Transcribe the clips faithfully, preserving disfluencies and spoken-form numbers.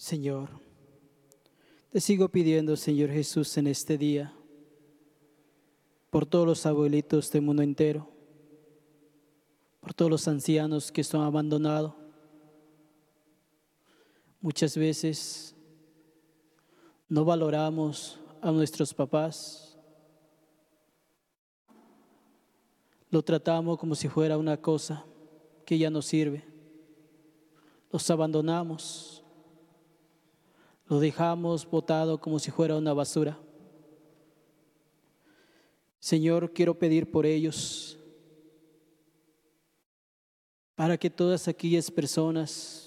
Señor, te sigo pidiendo, Señor Jesús, en este día, por todos los abuelitos del mundo entero, por todos los ancianos que son abandonados. Muchas veces no valoramos a nuestros papás, lo tratamos como si fuera una cosa que ya no sirve, los abandonamos, lo dejamos botado como si fuera una basura. Señor, quiero pedir por ellos, para que todas aquellas personas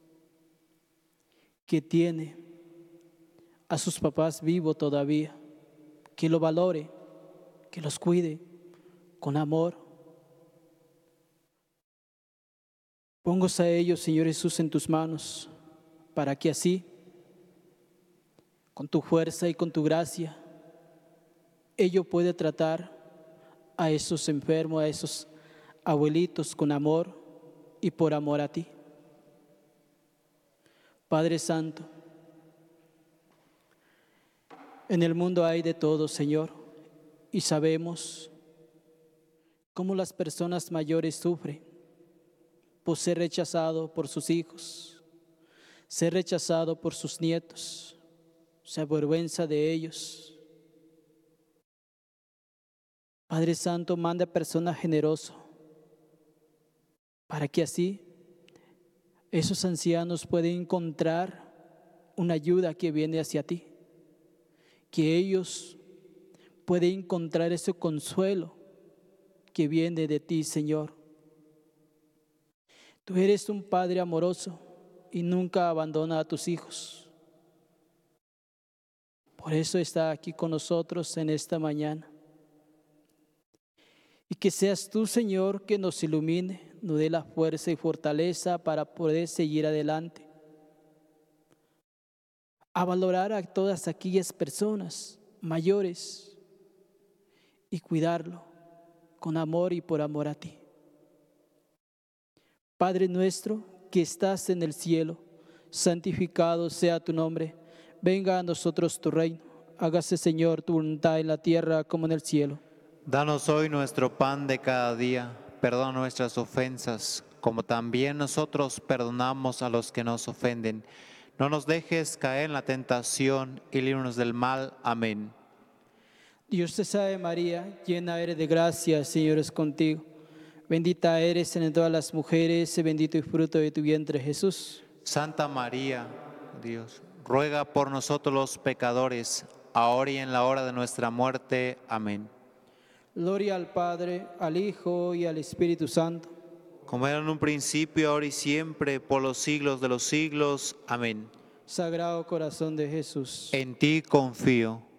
que tienen a sus papás vivos todavía, que lo valore, que los cuide con amor. Póngase a ellos, Señor Jesús, en tus manos, para que así, con tu fuerza y con tu gracia, ellos puedan tratar a esos enfermos, a esos abuelitos con amor y por amor a ti. Padre Santo, en el mundo hay de todo, Señor, y sabemos cómo las personas mayores sufren por ser rechazado por sus hijos, ser rechazado por sus nietos, se avergüenza de ellos. Padre Santo, manda personas generosas para que así esos ancianos puedan encontrar una ayuda que viene hacia ti, que ellos puedan encontrar ese consuelo que viene de ti, Señor. Tú eres un Padre amoroso y nunca abandona a tus hijos. Por eso está aquí con nosotros en esta mañana. Y que seas tú, Señor, que nos ilumine, nos dé la fuerza y fortaleza para poder seguir adelante, a valorar a todas aquellas personas mayores y cuidarlo con amor y por amor a ti. Padre nuestro que estás en el cielo, santificado sea tu nombre. Venga a nosotros tu reino. Hágase, Señor, tu voluntad en la tierra como en el cielo. Danos hoy nuestro pan de cada día. Perdona nuestras ofensas, como también nosotros perdonamos a los que nos ofenden. No nos dejes caer en la tentación y líbranos del mal. Amén. Dios te salve María, llena eres de gracia, el Señor es contigo. Bendita eres entre todas las mujeres, y bendito el fruto de tu vientre, Jesús. Santa María, Dios, ruega por nosotros los pecadores, ahora y en la hora de nuestra muerte. Amén. Gloria al Padre, al Hijo y al Espíritu Santo. Como era en un principio, ahora y siempre, por los siglos de los siglos. Amén. Sagrado corazón de Jesús. En ti confío.